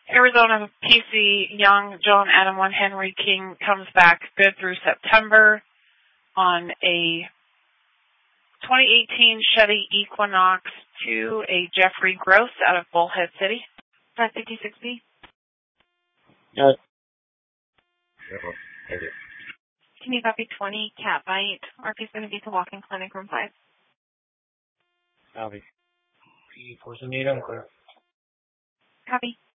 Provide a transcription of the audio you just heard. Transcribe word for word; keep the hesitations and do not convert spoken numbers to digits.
Arizona P C Young John Adam one Henry King comes back good through September on a twenty eighteen Chevy Equinox to a Jeffrey Gross out of Bullhead City. five fifty-six B. Yes. Can you copy twenty cat bite? R P is going to be to walk-in clinic room five. Copy. P four seventy-eight, I'm clear. Copy.